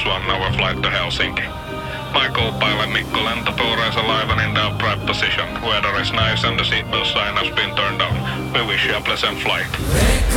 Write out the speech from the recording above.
minus 1 hour flight to Helsinki. My co-pilot Mikko Lentopuro is alive and in the upright position. Weather is nice and the seatbelt sign has been turned on. We wish you a pleasant flight.